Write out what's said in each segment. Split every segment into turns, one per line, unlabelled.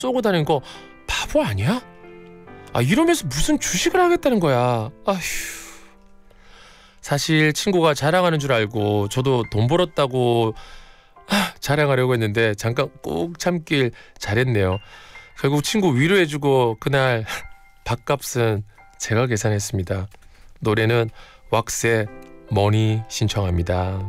쏘고 다니는 거 바보 아니야? 이러면서 무슨 주식을 하겠다는 거야. 아휴. 사실 친구가 자랑하는 줄 알고 저도 돈 벌었다고 자랑하려고 했는데 잠깐 꾹 참길 잘했네요. 결국 친구 위로해주고 그날 밥값은 제가 계산했습니다. 노래는 왁스의 머니 신청합니다.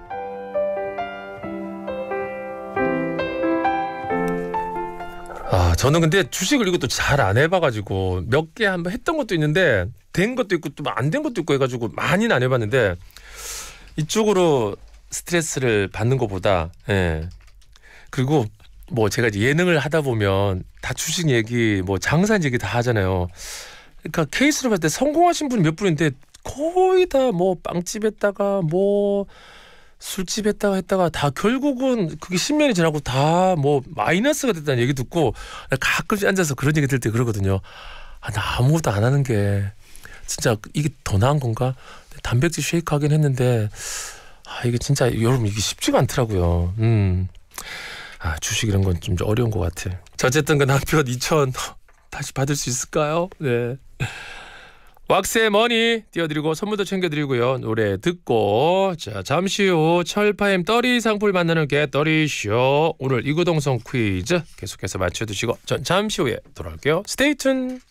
저는 근데 주식을 이것도 잘 안 해봐가지고 몇 개 한번 했던 것도 있는데 된 것도 있고 또 안 된 것도 있고 해가지고 많이는 안 해봤는데 이쪽으로 스트레스를 받는 것보다 그리고 뭐 제가 이제 예능을 하다 보면 다 주식 얘기 뭐 장사 얘기 다 하잖아요. 그러니까 케이스로 봤을 때 성공하신 분이 몇 분인데 거의 다 뭐 빵집 했다가 뭐 술집 했다가 다 결국은 그게 10년이 지나고 다 뭐 마이너스가 됐다는 얘기 듣고 가끔씩 앉아서 그런 얘기 들을 때 그러거든요. 나 아무것도 안 하는 게 진짜 이게 더 나은 건가? 단백질 쉐이크 하긴 했는데 이게 진짜 여러분 이게 쉽지가 않더라고요. 주식 이런 건 좀 어려운 것 같아. 자, 어쨌든 그 남편 2천 다시 받을 수 있을까요? 네. 왁스의 머니 띄워드리고 선물도 챙겨드리고요. 노래 듣고 자 잠시 후 철파임 떠리 상품을 만나는 개떠리쇼. 오늘 이구동성 퀴즈 계속해서 맞춰주시고 전 잠시 후에 돌아올게요. 스테이 튠.